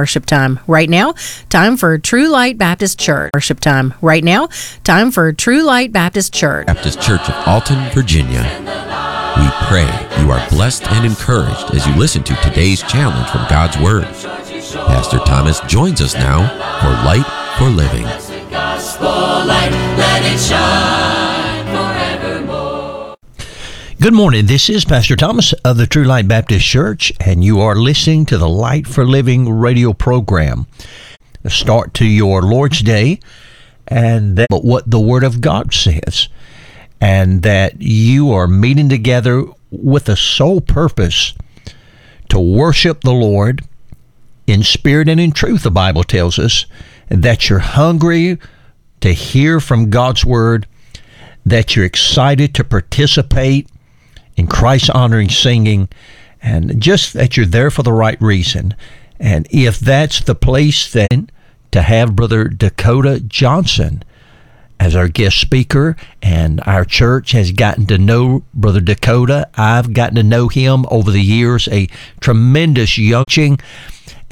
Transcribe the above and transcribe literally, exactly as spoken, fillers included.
Worship time right now. Time for True Light Baptist Church. Worship time right now. Time for True Light Baptist Church. Baptist Church of Alton, Virginia. We pray you are blessed and encouraged as you listen to today's challenge from God's Word. Pastor Thomas joins us now for Light for Living. Gospel light, let it shine forevermore. Good morning. This is Pastor Thomas of the True Light Baptist Church, and you are listening to the Light for Living radio program. A start to your Lord's Day, and that, but what the Word of God says, and that you are meeting together with a sole purpose to worship the Lord in spirit and in truth. The Bible tells us that you're hungry to hear from God's Word, that you're excited to participate in Christ-honoring singing, and just that you're there for the right reason. And if that's the place, then to have Brother Dakota Johnson as our guest speaker, and our church has gotten to know Brother Dakota. I've gotten to know him over the years, a tremendous young